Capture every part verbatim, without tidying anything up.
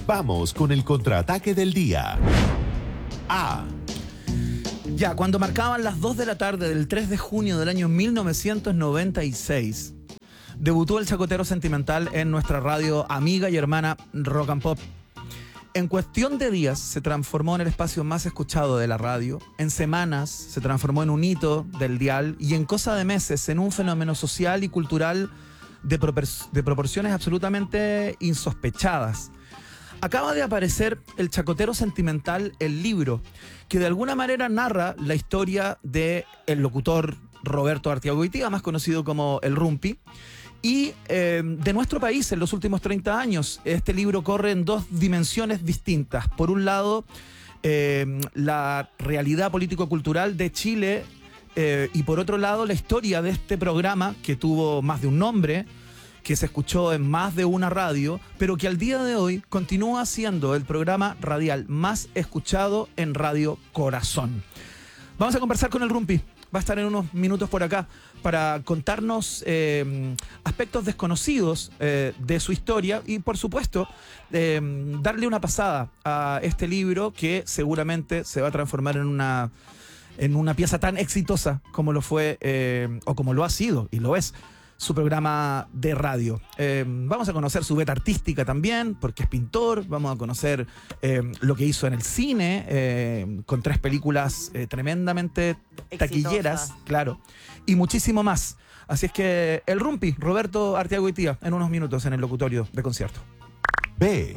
Vamos con el contraataque del día. A. Ya, cuando marcaban las dos de la tarde del tres de junio del año mil novecientos noventa y seis, debutó el Chacotero Sentimental en nuestra radio amiga y hermana Rock and Pop. En cuestión de días se transformó en el espacio más escuchado de la radio, en semanas se transformó en un hito del dial y en cosa de meses en un fenómeno social y cultural de, propor- de proporciones absolutamente insospechadas. Acaba de aparecer El Chacotero Sentimental, el libro, que de alguna manera narra la historia del locutor Roberto Arteagoitia, más conocido como El Rumpi, y eh, de nuestro país en los últimos treinta años. Este libro corre en dos dimensiones distintas. Por un lado, eh, la realidad político-cultural de Chile eh, y por otro lado, la historia de este programa que tuvo más de un nombre, que se escuchó en más de una radio, pero que al día de hoy continúa siendo el programa radial más escuchado en Radio Corazón. Vamos a conversar con el Rumpi. Va a estar en unos minutos por acá para contarnos eh, aspectos desconocidos eh, de su historia y, por supuesto, eh, darle una pasada a este libro que seguramente se va a transformar en una, en una pieza tan exitosa como lo fue eh, o como lo ha sido y lo es su programa de radio. Eh, vamos a conocer su beta artística también, porque es pintor. Vamos a conocer eh, lo que hizo en el cine, eh, con tres películas eh, tremendamente taquilleras, Exitosa. claro, y muchísimo más. Así es que el Rumpi, Roberto Arteagoitia, en unos minutos en el locutorio de concierto. B.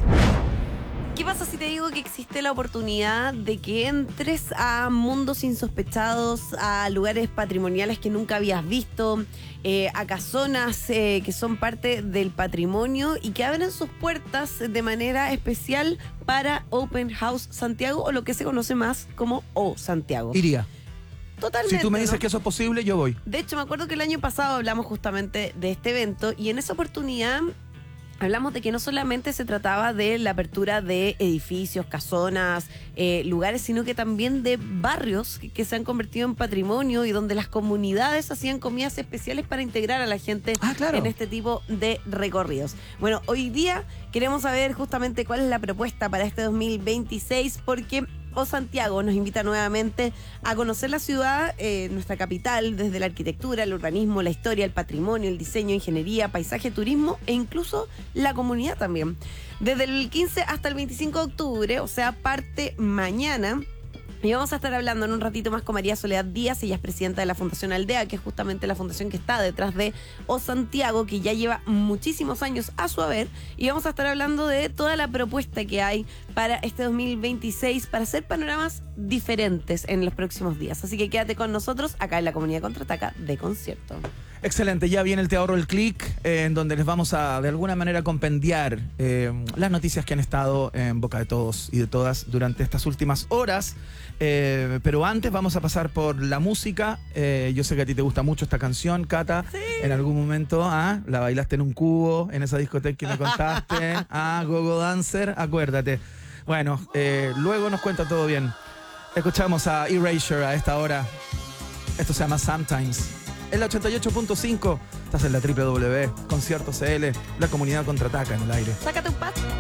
¿Qué pasa si te digo que existe la oportunidad de que entres a mundos insospechados, a lugares patrimoniales que nunca habías visto, eh, a casonas eh, que son parte del patrimonio y que abren sus puertas de manera especial para Open House Santiago, o lo que se conoce más como O Santiago? Iría. Totalmente. Si tú me dices ¿no? que eso es posible, yo voy. De hecho, me acuerdo que el año pasado hablamos justamente de este evento y en esa oportunidad hablamos de que no solamente se trataba de la apertura de edificios, casonas, eh, lugares, sino que también de barrios que, que se han convertido en patrimonio y donde las comunidades hacían comidas especiales para integrar a la gente Ah, claro. en este tipo de recorridos. Bueno, hoy día queremos saber justamente cuál es la propuesta para este dos mil veintiséis, porque O Santiago nos invita nuevamente a conocer la ciudad, eh, nuestra capital, desde la arquitectura, el urbanismo, la historia, el patrimonio, el diseño, ingeniería, paisaje, turismo e incluso la comunidad también. Desde el quince hasta el veinticinco de octubre, o sea, parte mañana. Y vamos a estar hablando en un ratito más con María Soledad Díaz. Ella es presidenta de la Fundación Aldea, que es justamente la fundación que está detrás de O Santiago, que ya lleva muchísimos años a su haber. Y vamos a estar hablando de toda la propuesta que hay para este dos mil veintiséis, para hacer panoramas diferentes en los próximos días. Así que quédate con nosotros acá en la Comunidad Contraataca de Concierto. Excelente, ya viene el Te Ahorro el Click, eh, en donde les vamos a de alguna manera compendiar eh, las noticias que han estado en boca de todos y de todas durante estas últimas horas. Eh, pero antes vamos a pasar por la música. Eh, yo sé que a ti te gusta mucho esta canción, Cata. Sí. En algún momento ah, la bailaste en un cubo, en esa discoteca que me contaste. Ah, Gogo Dancer, acuérdate. Bueno, eh, luego nos cuenta todo bien. Escuchamos a Erasure a esta hora. Esto se llama Sometimes. En la ochenta y ocho punto cinco, estás en la doble u doble u doble u punto concierto punto c l, la Comunidad Contraataca en el aire. Sácate un paso.